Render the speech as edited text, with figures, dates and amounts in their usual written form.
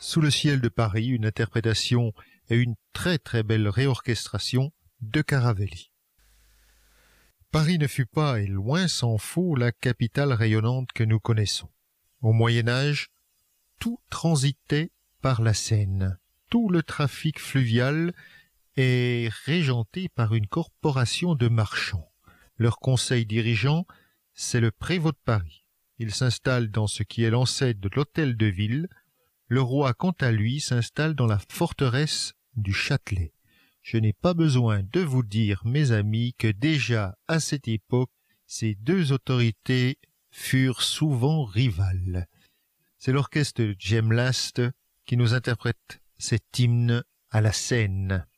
Sous le ciel de Paris, une interprétation et une très très belle réorchestration de Caravelli. Paris ne fut pas, et loin s'en faut, la capitale rayonnante que nous connaissons. Au Moyen-Âge, tout transitait par la Seine. Tout le trafic fluvial est régenté par une corporation de marchands. Leur conseil dirigeant, c'est le prévôt de Paris. Il s'installe dans ce qui est l'ancêtre de l'hôtel de ville. Le roi, quant à lui, s'installe dans la forteresse du Châtelet. Je n'ai pas besoin de vous dire, mes amis, que déjà à cette époque, ces deux autorités furent souvent rivales. C'est l'orchestre de Jem Last qui nous interprète cet hymne à la Seine.